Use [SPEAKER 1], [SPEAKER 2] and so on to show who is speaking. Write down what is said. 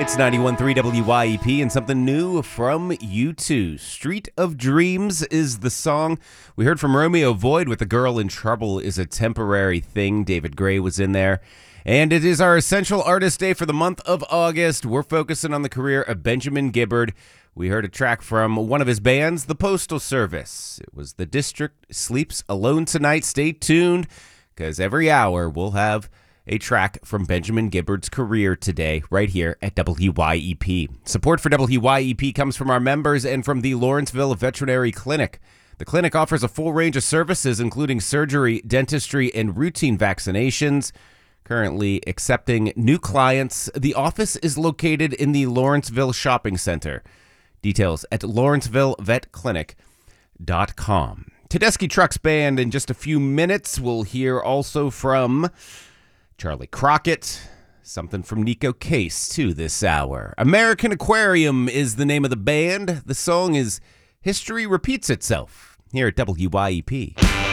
[SPEAKER 1] It's 91.3 WYEP and something new from U2. Street of Dreams is the song. We heard from Romeo Void with The Girl in Trouble is a Temporary Thing. David Gray was in there. And it is our Essential Artist Day for the month of August. We're focusing on the career of Benjamin Gibbard. We heard a track from one of his bands, The Postal Service. It was The District Sleeps Alone Tonight. Stay tuned, because every hour we'll have a track from Benjamin Gibbard's career today, right here at WYEP. Support for WYEP comes from our members and from the Lawrenceville Veterinary Clinic. The clinic offers a full range of services, including surgery, dentistry, and routine vaccinations. Currently accepting new clients. The office is located in the Lawrenceville Shopping Center. Details at lawrencevillevetclinic.com. Tedeschi Trucks Band in just a few minutes. We'll hear also from Charlie Crockett, something from Nico Case, too, this hour. American Aquarium is the name of the band. The song is History Repeats Itself, here at WYEP.